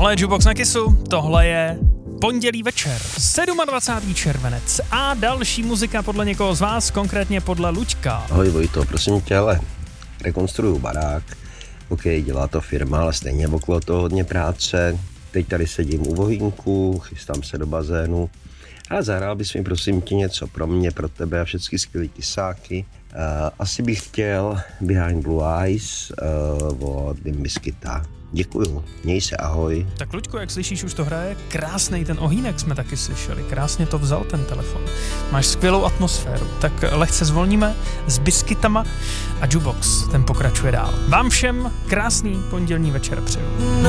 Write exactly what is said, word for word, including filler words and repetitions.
Tohle je Jukebox na Kissu, tohle je pondělí večer, dvacátého sedmého červenec a další muzika podle někoho z vás, konkrétně podle Luďka. Ahoj Vojto, prosím tě, ale rekonstruju barák, ok, dělá to firma, ale stejně okolo toho hodně práce. Teď tady sedím u vohýnku, chystám se do bazénu, ale zahrál bys mi prosím tě něco pro mě, pro tebe a všechny skvělý kysáky. Uh, asi bych chtěl Behind Blue Eyes uh, od Dimbiskita. Děkuju, měj se, ahoj. Tak Luďko, jak slyšíš, už to hraje krásnej, ten ohýnek jsme taky slyšeli, krásně to vzal ten telefon. Máš skvělou atmosféru, tak lehce zvolníme s biskitama a Jukebox, ten pokračuje dál. Vám všem krásný pondělní večer přeju.